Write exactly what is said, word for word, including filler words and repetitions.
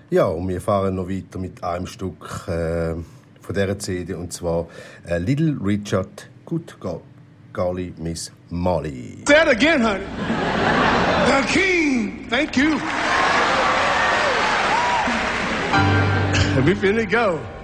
Ja, und wir fahren noch weiter mit einem Stück äh, von dieser C D, und zwar äh, Little Richard, Good Go- Golly Miss Molly. Say it again, honey. The King, thank you. We finna go.